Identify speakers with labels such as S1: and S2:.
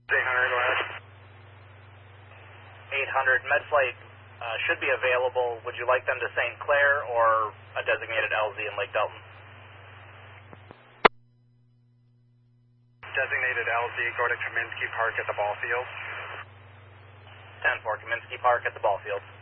S1: 800, go ahead.
S2: 800, MedFlight should be available. Would you like them to St. Clair or a designated LZ in Lake Delton?
S1: Designated LZ, go to Kaminsky Park at the ball field.
S2: 10-4, Kaminsky Park at the ball field.